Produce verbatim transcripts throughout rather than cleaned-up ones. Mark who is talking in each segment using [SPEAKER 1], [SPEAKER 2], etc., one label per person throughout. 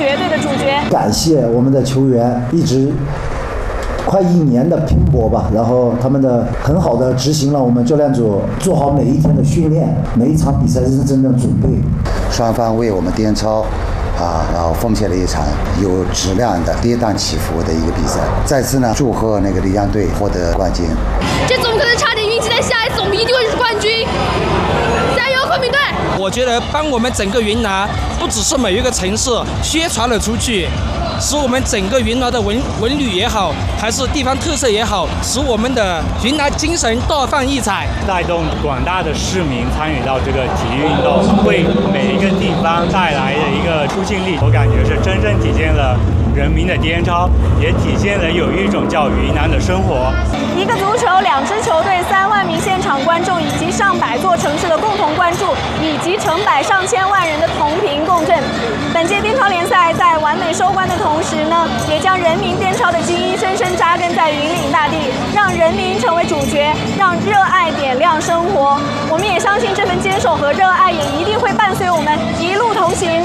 [SPEAKER 1] 绝对的主角。
[SPEAKER 2] 感谢我们的球员一直快一年的拼搏吧，然后他们的很好的执行了我们教练组做好每一天的训练，每一场比赛认真的准备。
[SPEAKER 3] 双方为我们颠超啊，然后奉献了一场有质量的跌宕起伏的一个比赛。再次呢，祝贺那个丽江队获得冠军。
[SPEAKER 4] 这怎么可能差点运气？在下一次我们一定会是冠军！加油，昆明队！
[SPEAKER 5] 我觉得帮我们整个云南，不只是每一个城市宣传了出去，使我们整个云南的文文旅也好，还是地方特色也好，使我们的云南精神大放异彩，
[SPEAKER 6] 带动广大的市民参与到这个体育运动，为每一个地方带来的一个出镜力，我感觉是真正体现了人民的颠超，也体现了有一种叫云南的生活。
[SPEAKER 1] 一个足球，两支球队，三万名现场观众以及上百座城市的共同关注，以及成百上千万人的同频共振。本届颠超联赛在完美收官的同时呢，也将人民颠超的基因深深扎根在云岭大地，让人民成为主角，让热爱点亮生活。我们也相信这份坚守和热爱也一定会伴随我们一路同行。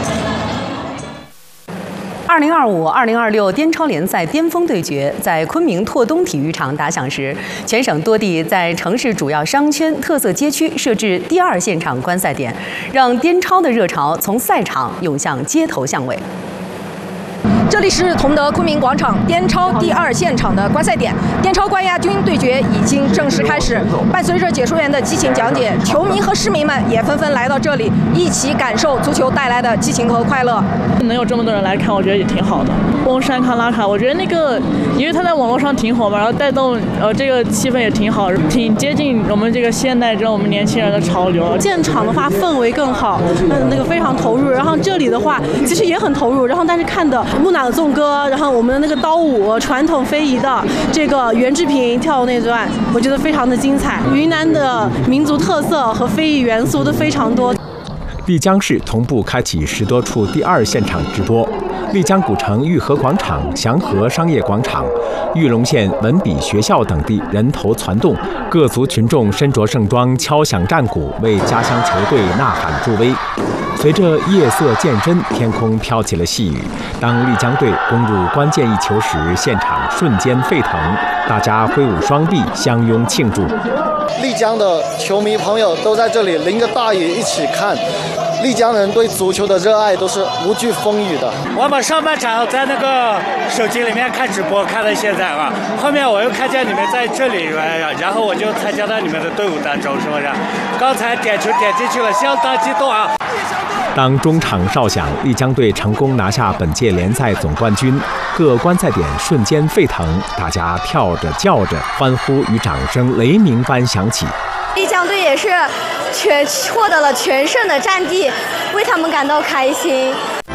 [SPEAKER 7] 二零二五、二零二六颠超联赛巅峰对决在昆明拓东体育场打响时，全省多地在城市主要商圈、特色街区设置第二现场观赛点，让颠超的热潮从赛场涌向街头巷尾。
[SPEAKER 8] 这里是同德昆明广场颠超第二现场的观赛点，颠超冠亚军对决已经正式开始。伴随着解说员的激情讲解，球迷和市民们也纷纷来到这里，一起感受足球带来的激情和快乐。
[SPEAKER 9] 能有这么多人来看，我觉得也挺好的。翁山康拉卡，我觉得那个，因为他在网络上挺火嘛，然后带动呃这个气氛也挺好，挺接近我们这个现代这种我们年轻人的潮流。
[SPEAKER 10] 现场的话氛围更好，嗯，那个非常投入。然后这里的话其实也很投入，然后但是看的木讷的颂歌，然后我们的那个刀舞，传统非遗的这个袁志平跳舞那段，我觉得非常的精彩。云南的民族特色和非遗元素都非常多。
[SPEAKER 11] 丽江市同步开启十多处第二现场直播，丽江古城玉河广场、祥和商业广场、玉龙县文笔学校等地人头攒动，各族群众身着盛装，敲响战鼓，为家乡球队呐喊助威。随着夜色渐深，天空飘起了细雨。当丽江队攻入关键一球时，现场瞬间沸腾，大家挥舞双臂相拥庆祝。
[SPEAKER 12] 丽江的球迷朋友都在这里淋着大雨一起看。丽江人对足球的热爱都是无惧风雨的。
[SPEAKER 6] 我们上半场在那个手机里面看直播看到现在啊，后面我又看见你们在这里，然后我就参加到你们的队伍当中，是不是？刚才点球点进去了，相当激动啊！
[SPEAKER 11] 当中场哨响，丽江队成功拿下本届联赛总冠军，各观赛点瞬间沸腾，大家跳着叫着，欢呼与掌声雷鸣般响起。
[SPEAKER 13] 丽江队也是全获得了全胜的战绩，为他们感到开心。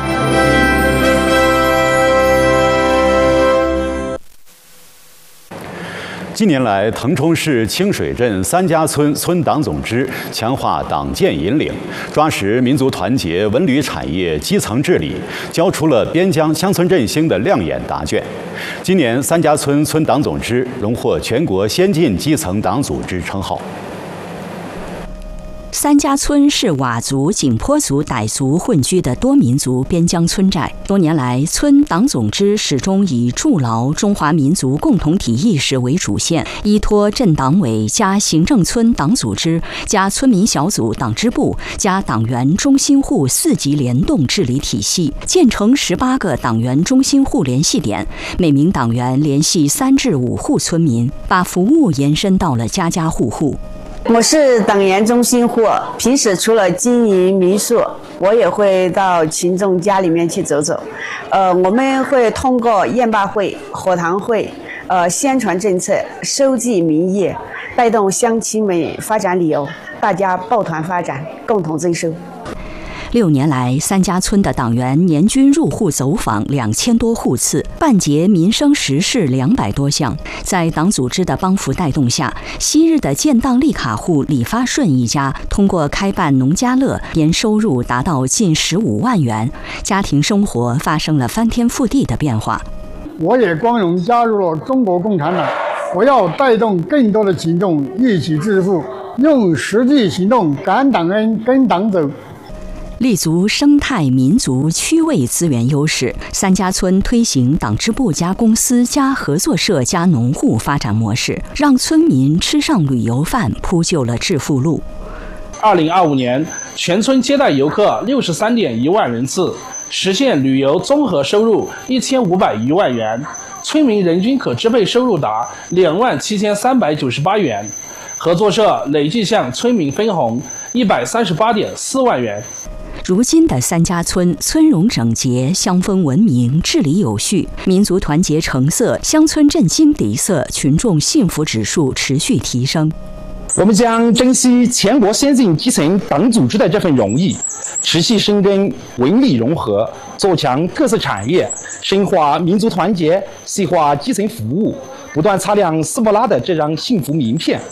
[SPEAKER 14] 近年来，腾冲市清水镇三家村村党总支强化党建引领，抓实民族团结、文旅产业基层治理，交出了边疆乡村振兴的亮眼答卷。今年，三家村村党总支荣获全国先进基层党组织称号。
[SPEAKER 15] 三家村是佤族、景颇族、傣族混居的多民族边疆村寨。多年来，村党总支始终以筑牢中华民族共同体意识为主线，依托镇党委加行政村党组织加村民小组党支部加党员中心户四级联动治理体系，建成十八个党员中心户联系点，每名党员联系三至五户村民，把服务延伸到了家家户户。
[SPEAKER 16] 我是党员中心户，平时除了经营民宿，我也会到群众家里面去走走。呃，我们会通过宴罢会、伙谈会，呃，宣传政策、收集民意，带动乡亲们发展旅游，大家抱团发展，共同增收。
[SPEAKER 15] 六年来，三家村的党员年均入户走访两千多户次，办结民生实事两百多项。在党组织的帮扶带动下，昔日的建档立卡户李发顺一家通过开办农家乐，年收入达到近十五万元，家庭生活发生了翻天覆地的变化。
[SPEAKER 17] 我也光荣加入了中国共产党，我要带动更多的群众一起致富，用实际行动感党恩跟党走。
[SPEAKER 15] 立足生态、民族、区位资源优势，三家村推行党支部加公司加合作社加农户发展模式，让村民吃上旅游饭，铺就了致富路。
[SPEAKER 18] 二零二五年，全村接待游客六十三点一万人次，实现旅游综合收入一千五百余万元，村民人均可支配收入达两万七千三百九十八元，合作社累计向村民分红一百三十八点四万元。
[SPEAKER 15] 如今的三家村，村容整洁，乡风文明，治理有序，民族团结成色，乡村振兴底色，群众幸福指数持续提升。
[SPEAKER 18] 我们将珍惜全国先进基层党组织的这份荣誉，持续深耕文旅融合，做强特色产业，深化民族团结，细化基层服务，不断擦亮斯伯拉的这张幸福名片。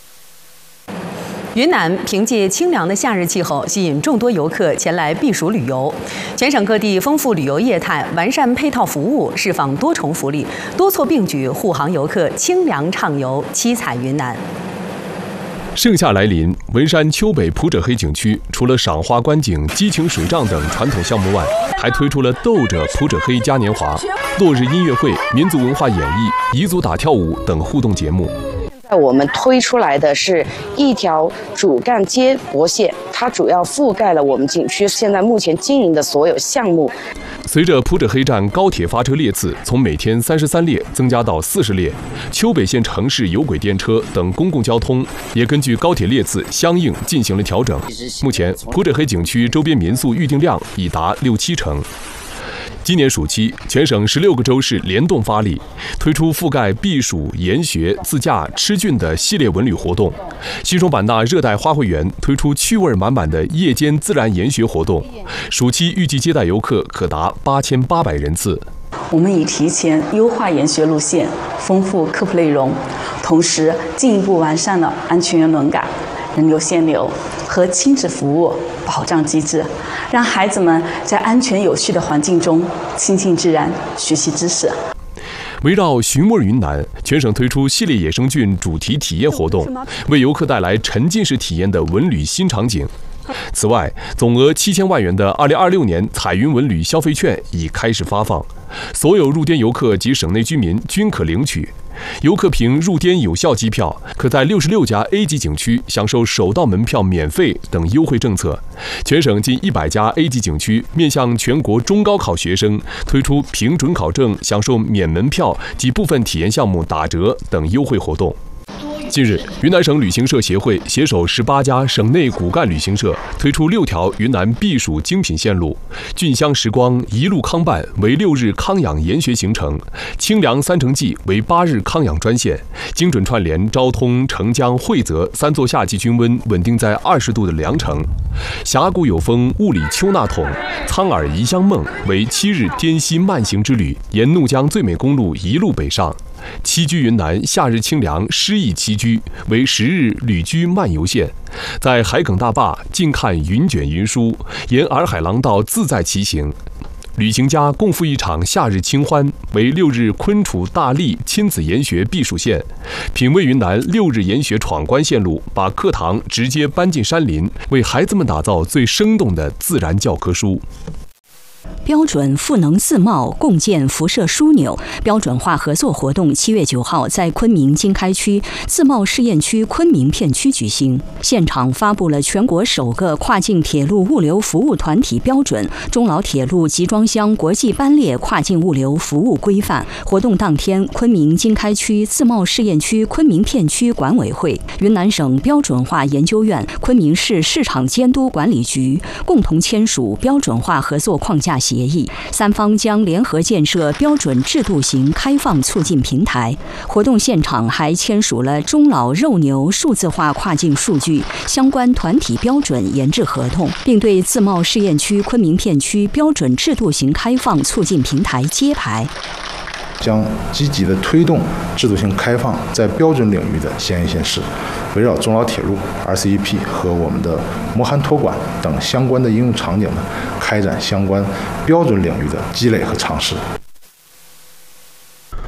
[SPEAKER 7] 云南凭借清凉的夏日气候，吸引众多游客前来避暑旅游。全省各地丰富旅游业态，完善配套服务，释放多重福利，多措并举护航游客清凉畅游，七彩云南。
[SPEAKER 19] 盛夏来临，文山丘北普者黑景区除了赏花观景、激情水仗等传统项目外，还推出了斗着普者黑嘉年华、落日音乐会、民族文化演绎、彝族打跳舞等互动节目。
[SPEAKER 20] 我们推出来的是一条主干接驳线，它主要覆盖了我们景区现在目前经营的所有项目。
[SPEAKER 19] 随着普者黑站高铁发车列次从每天三十三列增加到四十列，丘北县城市有轨电车等公共交通也根据高铁列次相应进行了调整。目前，普者黑景区周边民宿预订量已达六七成。今年暑期，全省十六个州市联动发力，推出覆盖避暑、研学、自驾、吃菌的系列文旅活动。西双版纳热带花卉园推出趣味满满的夜间自然研学活动，暑期预计接待游客可达八千八百人次。
[SPEAKER 21] 我们已提前优化研学路线，丰富课程内容，同时进一步完善了安全员轮岗、人流限流和亲子服务保障机制，让孩子们在安全有序的环境中亲近自然，学习知识。
[SPEAKER 19] 围绕寻味云南，全省推出系列野生菌主题体验活动，为游客带来沉浸式体验的文旅新场景。此外，总额七千万元的二零二六年彩云文旅消费券已开始发放，所有入滇游客及省内居民均可领取。游客凭入滇有效机票，可在六十六家 A 级景区享受首道门票免费等优惠政策。全省近一百家 A 级景区面向全国中高考学生推出凭准考证享受免门票及部分体验项目打折等优惠活动。近日，云南省旅行社协会携手十八家省内骨干旅行社，推出六条云南避暑精品线路，菌香时光一路康办为六日康养研学行程，清凉三城记为八日康养专线，精准串联昭通、澄江、惠泽三座夏季均温稳定在二十度的凉城，峡谷有风雾里秋纳桶、苍耳宜香梦为七日滇西慢行之旅，沿怒江最美公路一路北上。栖居云南夏日清凉诗意栖居为十日旅居漫游线，在海埂大坝静看云卷云舒，沿洱海廊道自在骑行。旅行家共赴一场夏日清欢为六日昆楚大荔亲子研学避暑线，品味云南六日研学闯关线路，把课堂直接搬进山林，为孩子们打造最生动的自然教科书。
[SPEAKER 15] 标准赋能自贸共建辐射枢纽标准化合作活动七月九号在昆明经开区自贸试验区昆明片区举行，现场发布了全国首个跨境铁路物流服务团体标准——中老铁路集装箱国际班列跨境物流服务规范。活动当天，昆明经开区自贸试验区昆明片区管委会、云南省标准化研究院、昆明市市场监督管理局共同签署标准化合作框架协议，三方将联合建设标准制度型开放促进平台。活动现场还签署了中老肉牛数字化跨境数据相关团体标准研制合同，并对自贸试验区昆明片区标准制度型开放促进平台揭牌。
[SPEAKER 22] 将积极地推动制度性开放在标准领域的先行先试，围绕中老铁路、R C E P 和我们的摩涵托管等相关的应用场景呢，开展相关标准领域的积累和尝试。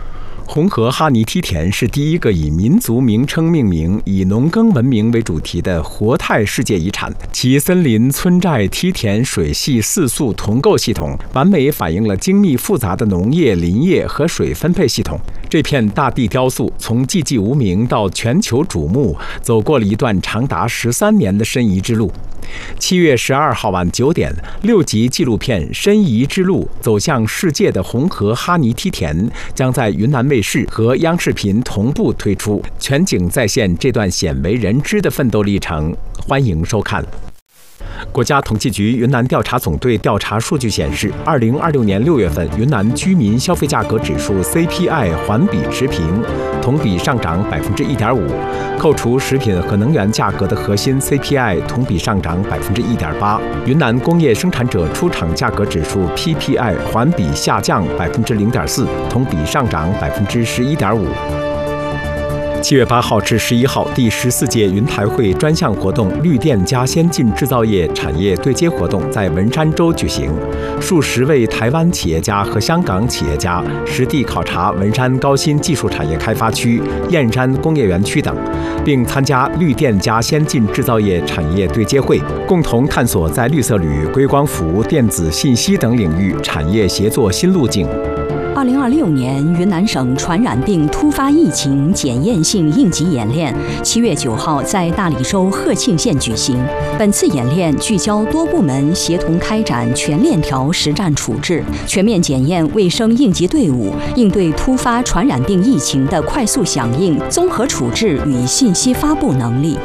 [SPEAKER 11] 红河哈尼梯田是第一个以民族名称命名、以农耕文明为主题的活态世界遗产。其森林、村寨、梯田、水系四速同构系统，完美反映了精密复杂的农业、林业和水分配系统。这片大地雕塑从寂寂无名到全球瞩目，走过了一段长达十三年的申遗之路。七月十二号晚九点，六集纪录片《申遗之路：走向世界的红河哈尼梯田》将在云南卫视和央视频同步推出，全景再现这段鲜为人知的奋斗历程。欢迎收看。国家统计局云南调查总队调查数据显示，二零二六年六月份，云南居民消费价格指数 C P I 环比持平，同比上涨百分之一点五。扣除食品和能源价格的核心 C P I 同比上涨百分之一点八。云南工业生产者出厂价格指数 P P I 环比下降百分之零点四，同比上涨百分之十一点五。七月八号至十一号，第十四届云台会专项活动“绿电加先进制造业产业对接活动”在文山州举行，数十位台湾企业家和香港企业家实地考察文山高新技术产业开发区、燕山工业园区等，并参加“绿电加先进制造业产业对接会”，共同探索在绿色铝、硅光伏、电子信息等领域产业协作新路径。
[SPEAKER 15] 二零二六年云南省传染病突发疫情检验性应急演练，七月九号在大理州鹤庆县举行。本次演练聚焦多部门协同开展全链条实战处置，全面检验卫生应急队伍应对突发传染病疫情的快速响应、综合处置与信息发布能力。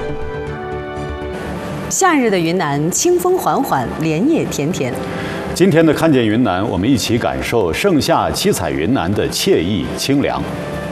[SPEAKER 7] 夏日的云南，清风缓缓，莲叶田田。
[SPEAKER 14] 今天的看见云南，我们一起感受盛夏七彩云南的惬意清凉。